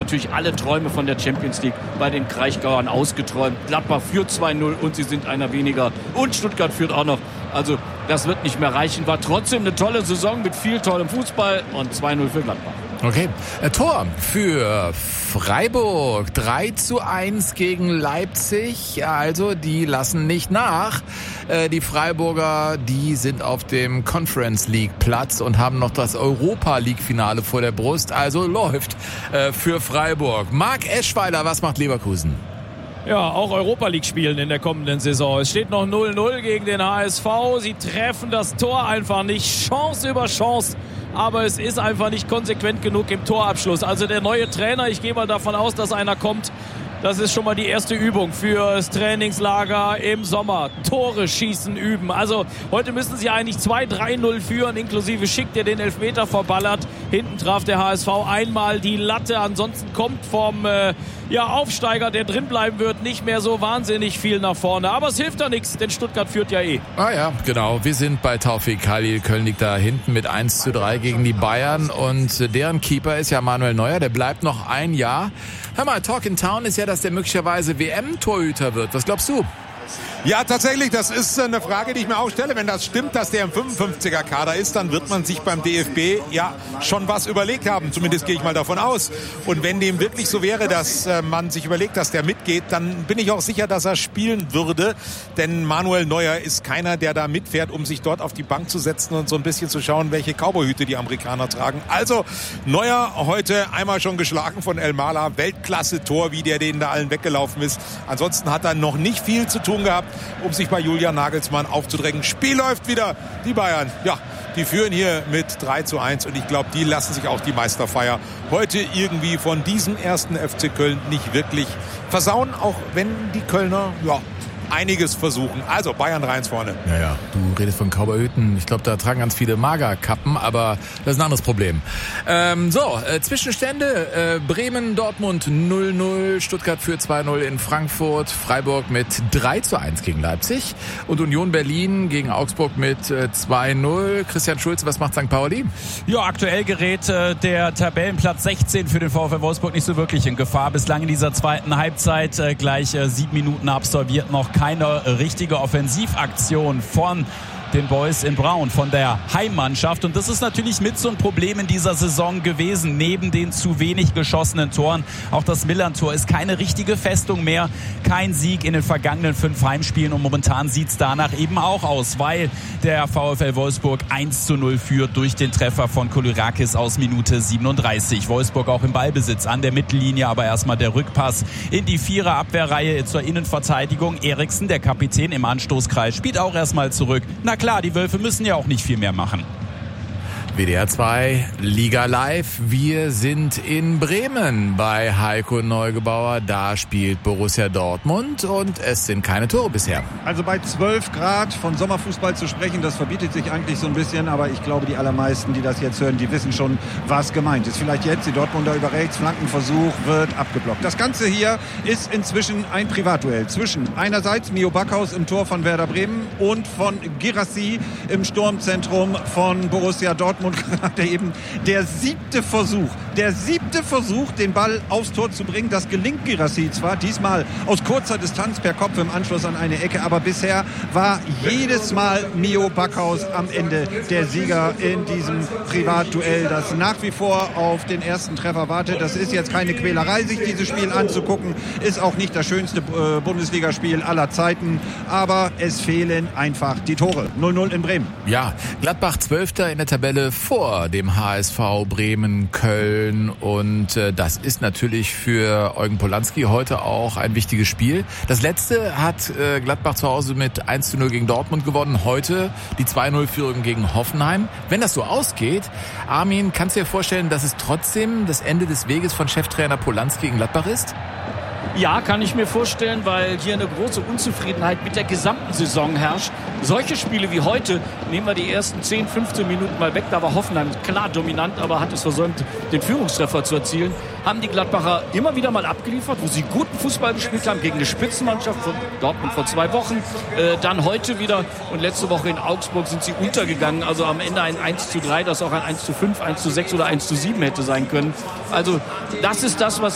natürlich alle Träume von der Champions League bei den Kraichgauern ausgeträumt. Gladbach führt 2-0 und sie sind einer weniger. Und Stuttgart führt auch noch. Also das wird nicht mehr reichen. War trotzdem eine tolle Saison mit viel tollem Fußball und 2-0 für Gladbach. Okay, Tor für Freiburg, 3-1 gegen Leipzig, also die lassen nicht nach. Die Freiburger, die sind auf dem Conference League Platz und haben noch das Europa League Finale vor der Brust, also läuft für Freiburg. Marc Eschweiler, was macht Leverkusen? Ja, auch Europa League spielen in der kommenden Saison. Es steht noch 0-0 gegen den HSV. Sie treffen das Tor einfach nicht. Chance über Chance. Aber es ist einfach nicht konsequent genug im Torabschluss. Also der neue Trainer, ich gehe mal davon aus, dass einer kommt. Das ist schon mal die erste Übung fürs Trainingslager im Sommer. Tore schießen üben. Also heute müssen sie eigentlich 2-3-0 führen, inklusive Schick, der den Elfmeter verballert. Hinten traf der HSV einmal die Latte. Ansonsten kommt vom Aufsteiger, der drin bleiben wird, nicht mehr so wahnsinnig viel nach vorne. Aber es hilft da nichts, denn Stuttgart führt ja eh. Ah ja, genau. Wir sind bei Taufik Halil. Köln liegt da hinten mit 1-3 gegen die Bayern. Und deren Keeper ist ja Manuel Neuer. Der bleibt noch ein Jahr. Hör mal, Talk in Town ist ja, dass der möglicherweise WM-Torhüter wird. Was glaubst du? Ja, tatsächlich, das ist eine Frage, die ich mir auch stelle. Wenn das stimmt, dass der im 55er-Kader ist, dann wird man sich beim DFB ja schon was überlegt haben. Zumindest gehe ich mal davon aus. Und wenn dem wirklich so wäre, dass man sich überlegt, dass der mitgeht, dann bin ich auch sicher, dass er spielen würde. Denn Manuel Neuer ist keiner, der da mitfährt, um sich dort auf die Bank zu setzen und so ein bisschen zu schauen, welche Cowboyhüte die Amerikaner tragen. Also Neuer heute einmal schon geschlagen von El Mala. Weltklasse-Tor, wie der denen da allen weggelaufen ist. Ansonsten hat er noch nicht viel zu tun gehabt, um sich bei Julian Nagelsmann aufzudrängen. Spiel läuft wieder. Die Bayern, ja, die führen hier mit 3-1 und ich glaube, die lassen sich auch die Meisterfeier heute irgendwie von diesem ersten FC Köln nicht wirklich versauen, auch wenn die Kölner, ja, einiges versuchen. Also Bayern 3-1 vorne. Ja, du redest von Cowboyhüten. Ich glaube, da tragen ganz viele Magerkappen, aber das ist ein anderes Problem. Zwischenstände. Bremen, Dortmund 0-0. Stuttgart führt 2-0 in Frankfurt. Freiburg mit 3-1 gegen Leipzig. Und Union Berlin gegen Augsburg mit 2-0. Christian Schulze, was macht St. Pauli? Ja, aktuell gerät der Tabellenplatz 16 für den VfL Wolfsburg nicht so wirklich in Gefahr. Bislang in dieser zweiten Halbzeit gleich 7 Minuten absolviert, noch keine richtige Offensivaktion von den Boys in Braun, von der Heimmannschaft. Und das ist natürlich mit so ein Problem in dieser Saison gewesen, neben den zu wenig geschossenen Toren. Auch das Millern-Tor ist keine richtige Festung mehr. Kein Sieg in den vergangenen 5 Heimspielen. Und momentan sieht es danach eben auch aus, weil der VfL Wolfsburg 1-0 führt durch den Treffer von Kolyrakis aus Minute 37. Wolfsburg auch im Ballbesitz an der Mittellinie, aber erstmal der Rückpass in die Vierer-Abwehrreihe zur Innenverteidigung. Eriksen, der Kapitän im Anstoßkreis, spielt auch erstmal zurück. Na klar, die Wölfe müssen ja auch nicht viel mehr machen. WDR 2, Liga Live. Wir sind in Bremen bei Heiko Neugebauer. Da spielt Borussia Dortmund und es sind keine Tore bisher. Also bei 12 Grad von Sommerfußball zu sprechen, das verbietet sich eigentlich so ein bisschen. Aber ich glaube, die allermeisten, die das jetzt hören, die wissen schon, was gemeint ist. Vielleicht jetzt die Dortmunder über rechts, Flankenversuch wird abgeblockt. Das Ganze hier ist inzwischen ein Privatduell zwischen einerseits Mio Backhaus im Tor von Werder Bremen und von Guirassy im Sturmzentrum von Borussia Dortmund. Gerade eben der siebte Versuch, den Ball aufs Tor zu bringen. Das gelingt Guirassy zwar diesmal aus kurzer Distanz per Kopf im Anschluss an eine Ecke, aber bisher war jedes Mal Mio Backhaus am Ende der Sieger in diesem Privatduell, das nach wie vor auf den ersten Treffer wartet. Das ist jetzt keine Quälerei, sich dieses Spiel anzugucken. Ist auch nicht das schönste Bundesligaspiel aller Zeiten, aber es fehlen einfach die Tore. 0-0 in Bremen. Ja, Gladbach 12. in der Tabelle vor dem HSV, Bremen, Köln und das ist natürlich für Eugen Polanski heute auch ein wichtiges Spiel. Das letzte hat Gladbach zu Hause mit 1-0 gegen Dortmund gewonnen. Heute die 2-0-Führung gegen Hoffenheim. Wenn das so ausgeht, Armin, kannst du dir vorstellen, dass es trotzdem das Ende des Weges von Cheftrainer Polanski in Gladbach ist? Ja, kann ich mir vorstellen, weil hier eine große Unzufriedenheit mit der gesamten Saison herrscht. Solche Spiele wie heute, nehmen wir die ersten 10, 15 Minuten mal weg, da war Hoffenheim klar dominant, aber hat es versäumt, den Führungstreffer zu erzielen, haben die Gladbacher immer wieder mal abgeliefert, wo sie guten Fußball gespielt haben, gegen eine Spitzenmannschaft von Dortmund vor 2 Wochen, dann heute wieder und letzte Woche in Augsburg sind sie untergegangen, also am Ende ein 1-3, das auch ein 1-5, 1-6 oder 1-7 hätte sein können. Also das ist das, was